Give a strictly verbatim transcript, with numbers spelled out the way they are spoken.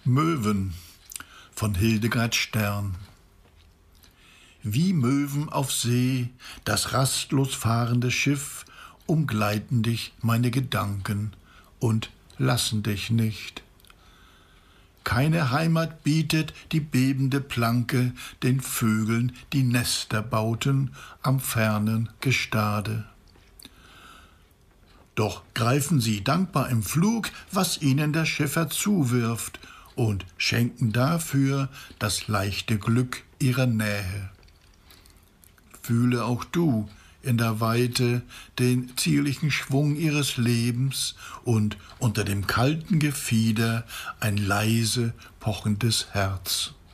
Möwen von Hildegard Stern. Wie Möwen auf See, das rastlos fahrende Schiff, umgleiten dich meine Gedanken und lassen dich nicht. Keine Heimat bietet die bebende Planke den Vögeln, die Nester bauten am fernen Gestade. Doch greifen sie dankbar im Flug, was ihnen der Schiffer zuwirft, und schenken dafür das leichte Glück ihrer Nähe. Fühle auch du in der Weite den zierlichen Schwung ihres Lebens und unter dem kalten Gefieder ein leise, pochendes Herz.